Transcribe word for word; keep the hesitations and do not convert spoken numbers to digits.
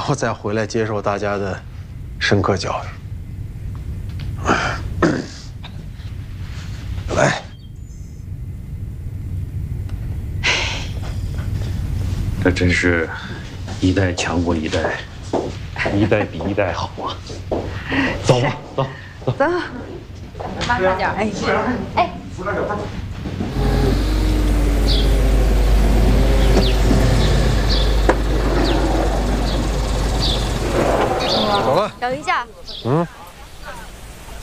后再回来接受大家的深刻教育。来， 这真是一代强过一代，一代比一代好啊！走吧，走走走，慢快点，哎哎。 走了。 等一下， 嗯，